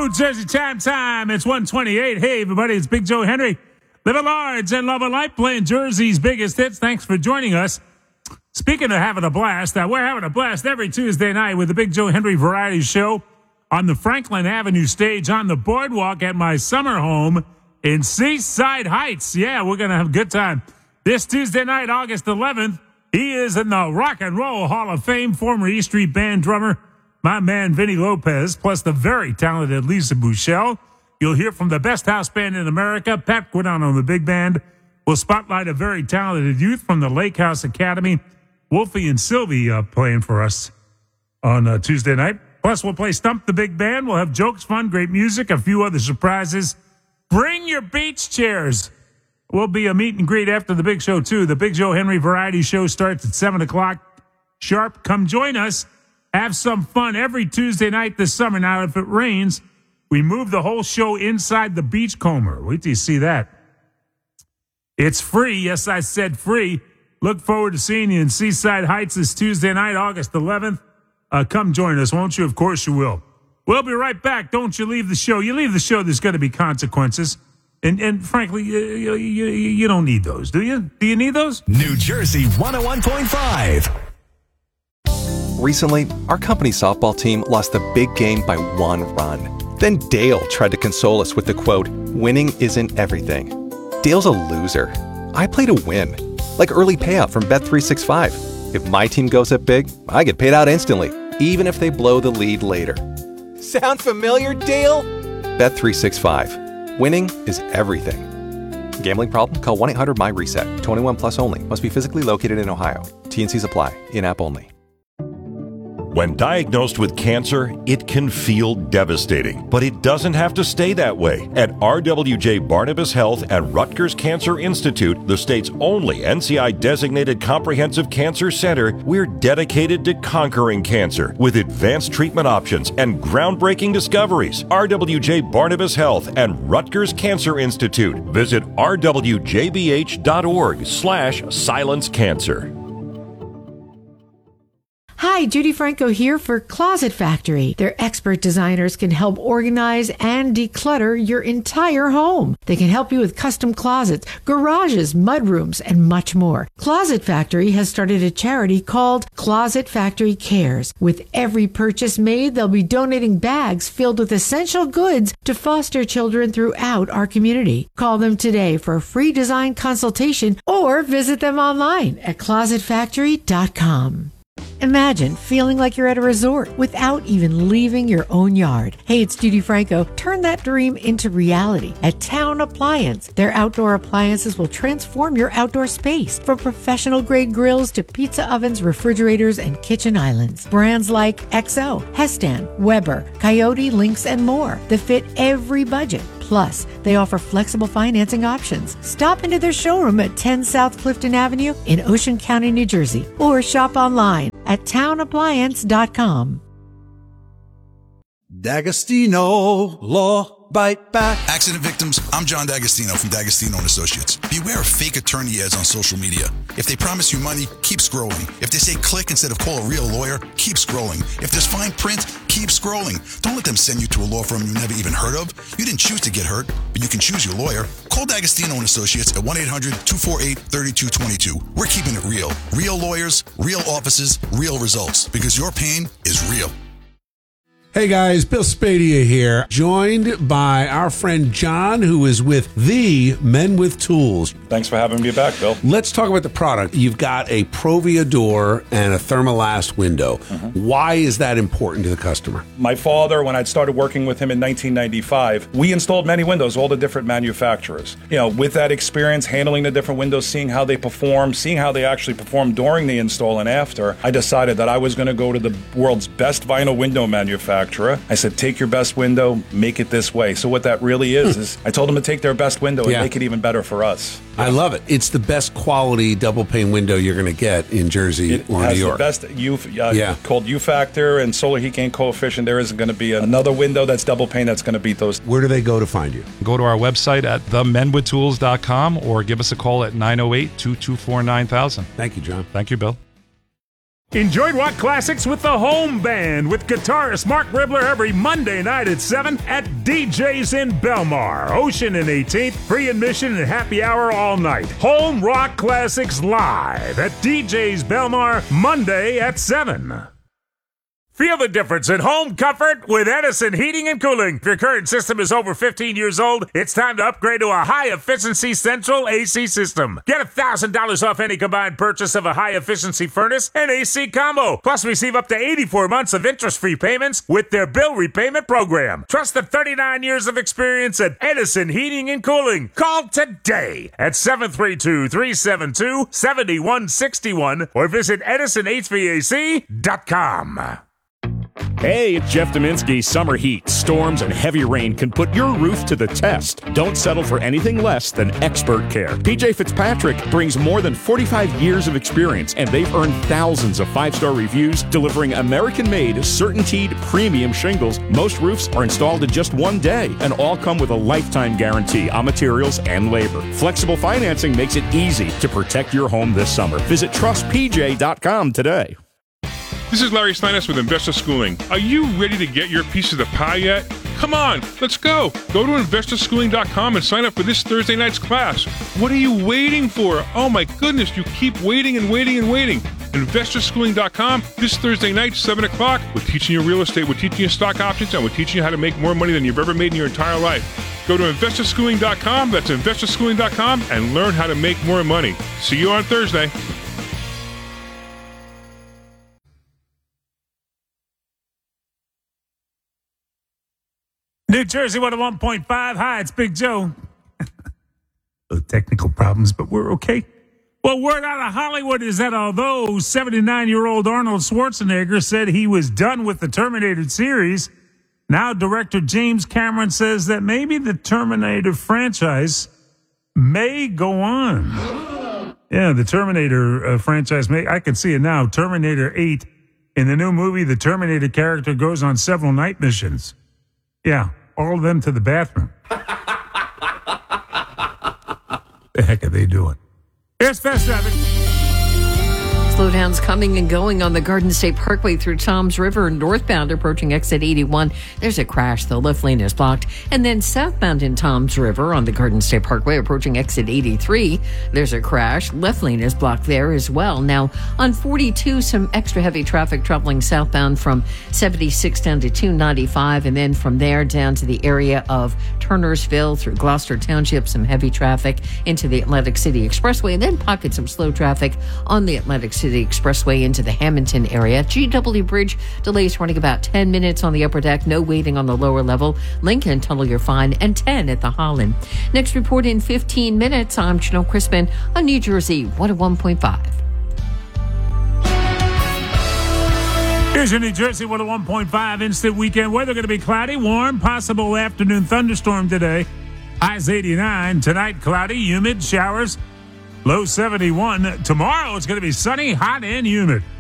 New Jersey time. It's 1:28. Hey, everybody, it's Big Joe Henry. Living large and loving life, playing Jersey's biggest hits. Thanks for joining us. Speaking of having a blast, we're having a blast every Tuesday night with the Big Joe Henry Variety Show on the Franklin Avenue stage on the boardwalk at my summer home in Seaside Heights. Yeah, we're going to have a good time. This Tuesday night, August 11th, he is in the Rock and Roll Hall of Fame, former E Street Band drummer, my man Vinny Lopez, plus the very talented Lisa Bouchel. You'll hear from the best house band in America, Pat Quidon on the big band. We'll spotlight a very talented youth from the Lake House Academy, Wolfie and Sylvie playing for us on Tuesday night. Plus, we'll play Stump the Big Band. We'll have jokes, fun, great music, a few other surprises. Bring your beach chairs. We'll be a meet and greet after the big show, too. The Big Joe Henry Variety Show starts at 7 o'clock sharp. Come join us. Have some fun every Tuesday night this summer. Now, if it rains, we move the whole show inside the Beachcomber. Wait till you see that. It's free. Yes, I said free. Look forward to seeing you in Seaside Heights this Tuesday night, August 11th. Come join us, won't you? Of course you will. We'll be right back. Don't you leave the show. You leave the show, there's going to be consequences. And frankly, you don't need those, do you? Do you need those? New Jersey 101.5. Recently, our company softball team lost the big game by 1 run. Then Dale tried to console us with the quote, "Winning isn't everything." Dale's a loser. I play to win. Like early payout from Bet365. If my team goes up big, I get paid out instantly, even if they blow the lead later. Sound familiar, Dale? Bet365. Winning is everything. Gambling problem? Call 1-800-MY-RESET. 21 plus only. Must be physically located in Ohio. T&Cs apply. In-app only. When diagnosed with cancer, it can feel devastating, but it doesn't have to stay that way. At RWJ Barnabas Health at Rutgers Cancer Institute, the state's only NCI-designated comprehensive cancer center, we're dedicated to conquering cancer with advanced treatment options and groundbreaking discoveries. RWJ Barnabas Health and Rutgers Cancer Institute. Visit rwjbh.org/silencecancer. Hi, Judy Franco here for Closet Factory. Their expert designers can help organize and declutter your entire home. They can help you with custom closets, garages, mudrooms, and much more. Closet Factory has started a charity called Closet Factory Cares. With every purchase made, they'll be donating bags filled with essential goods to foster children throughout our community. Call them today for a free design consultation or visit them online at closetfactory.com. Imagine feeling like you're at a resort without even leaving your own yard. Hey, it's Judy Franco. Turn that dream into reality at Town Appliance. Their outdoor appliances will transform your outdoor space, from professional-grade grills to pizza ovens, refrigerators, and kitchen islands. Brands like XO, Hestan, Weber, Coyote, Lynx, and more that fit every budget. Plus, they offer flexible financing options. Stop into their showroom at 10 South Clifton Avenue in Ocean County, New Jersey, or shop online at townappliance.com. D'Agostino Law Bite Back. Accident victims, I'm John D'Agostino from D'Agostino & Associates. Beware of fake attorney ads on social media. If they promise you money, keep scrolling. If they say click instead of call a real lawyer, keep scrolling. If there's fine print, keep scrolling. Don't let them send you to a law firm you never even heard of. You didn't choose to get hurt, but you can choose your lawyer. Call D'Agostino & Associates at 1-800-248-3222. We're keeping it real. Real lawyers, real offices, real results. Because your pain is real. Hey guys, Bill Spadea here, joined by our friend John, who is with the Men with Tools. Thanks for having me back, Bill. Let's talk about the product. You've got a Provia door and a Thermalast window. Why is that important to the customer? My father, when I started working with him in 1995, we installed many windows, all the different manufacturers. You know, with that experience, handling the different windows, seeing how they perform, seeing how they actually perform during the install and after, I decided that I was going to go to the world's best vinyl window manufacturer. I said, take your best window, make it this way. So what that really is I told them to take their best window and make it even better for us. I love it. It's the best quality double pane window you're going to get in Jersey or New York. It has the best called U-factor and solar heat gain coefficient. There isn't going to be another window that's double pane that's going to beat those. Where do they go to find you? Go to our website at themenwithtools.com or give us a call at 908-224-9000. Thank you, John. Thank you, Bill. Enjoy rock classics with the Home Band with guitarist Mark Ribler every Monday night at 7 at DJ's in Belmar. Ocean and 18th, free admission and happy hour all night. Home Rock Classics live at DJ's Belmar Monday at 7. Feel the difference in home comfort with Edison Heating and Cooling. If your current system is over 15 years old, it's time to upgrade to a high-efficiency central AC system. Get $1,000 off any combined purchase of a high-efficiency furnace and AC combo. Plus, receive up to 84 months of interest-free payments with their bill repayment program. Trust the 39 years of experience at Edison Heating and Cooling. Call today at 732-372-7161 or visit EdisonHVAC.com. Hey, it's Jeff Dominski. Summer heat, storms, and heavy rain can put your roof to the test. Don't settle for anything less than expert care. PJ Fitzpatrick brings more than 45 years of experience, and they've earned thousands of 5-star reviews, delivering American-made, certainteed premium shingles. Most roofs are installed in just one day, and all come with a lifetime guarantee on materials and labor. Flexible financing makes it easy to protect your home this summer. Visit trustpj.com today. This is Larry Steiness with Investor Schooling. Are you ready to get your piece of the pie yet? Come on, let's go. Go to investorschooling.com and sign up for this Thursday night's class. What are you waiting for? Oh my goodness, you keep waiting and waiting and waiting. Investorschooling.com, this Thursday night, 7 o'clock. We're teaching you real estate, we're teaching you stock options, and we're teaching you how to make more money than you've ever made in your entire life. Go to investorschooling.com, that's investorschooling.com, and learn how to make more money. See you on Thursday. New Jersey 101.5. Hi, it's Big Joe. Little technical problems, but we're okay. Well, word out of Hollywood is that although 79-year-old Arnold Schwarzenegger said he was done with the Terminator series, now director James Cameron says that maybe the Terminator franchise may go on. Yeah, the Terminator franchise may. I can see it now. Terminator 8. In the new movie, the Terminator character goes on several night missions. Yeah, all of them to the bathroom. The heck are they doing? Here's fast traffic. Slowdowns coming and going on the Garden State Parkway through Toms River, northbound approaching exit 81. There's a crash. The left lane is blocked. And then southbound in Toms River on the Garden State Parkway approaching exit 83. There's a crash. Left lane is blocked there as well. Now on 42, some extra heavy traffic traveling southbound from 76 down to 295. And then from there down to the area of Turnersville through Gloucester Township, some heavy traffic into the Atlantic City Expressway. And then pockets of slow traffic on the Atlantic City Expressway into the Hamilton area. GW Bridge delays running about 10 minutes on the upper deck, no waiting on the lower level. Lincoln Tunnel, you're fine, and 10 at the Holland. Next report in 15 minutes. I'm Janelle Crispin on New Jersey 101.5. Here's your New Jersey 101.5 instant weekend weather. Going to be cloudy, warm, possible afternoon thunderstorm today. Highs 89. Tonight, cloudy, humid, showers. Low 71. Tomorrow, it's going to be sunny, hot, and humid.